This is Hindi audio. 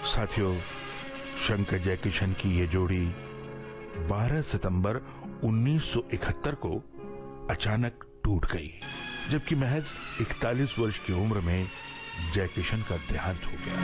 साथियों, शंकर जयकिशन की ये जोड़ी 12 सितंबर 1971 को अचानक टूट गई, जबकि महज 41 वर्ष की उम्र में जयकिशन का देहांत हो गया।